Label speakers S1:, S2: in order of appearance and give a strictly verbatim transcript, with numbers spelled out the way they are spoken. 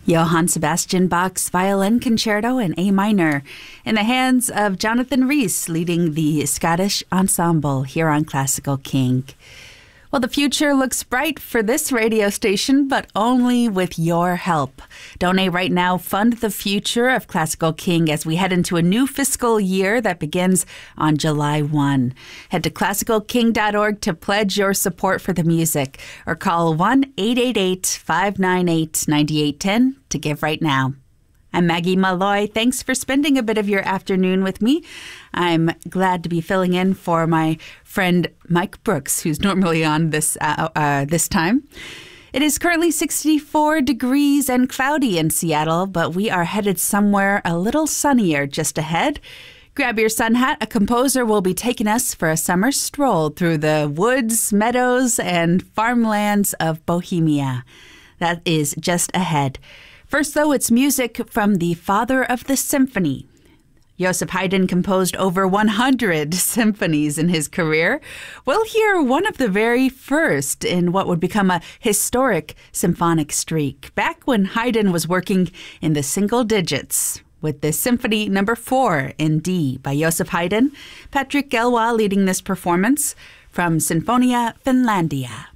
S1: Johann Sebastian Bach's Violin Concerto in A minor in the hands of Jonathan Rhys leading the Scottish Ensemble here on Classical King. Well, the future looks bright for this radio station, but only with your help. Donate right now. Fund the future of Classical King as we head into a new fiscal year that begins on July first. Head to classical king dot org to pledge your support for the music or call one eight eight eight, five nine eight, nine eight one zero to give right now. I'm Maggie Malloy. Thanks for spending a bit of your afternoon with me. I'm glad to be filling in for my friend Mike Brooks, who's normally on this uh, uh, this time. It is currently sixty-four degrees and cloudy in Seattle, but we are headed somewhere a little sunnier just ahead. Grab your sun hat. A composer will be taking us for a summer stroll through the woods, meadows, and farmlands of Bohemia. That is just ahead. First, though, it's music from the father of the symphony. Joseph Haydn composed over one hundred symphonies in his career. We'll hear one of the very first in what would become a historic symphonic streak, back when Haydn was working in the single digits with the Symphony Number four in D by Joseph Haydn. Patrick Galois leading this performance from Sinfonia Finlandia.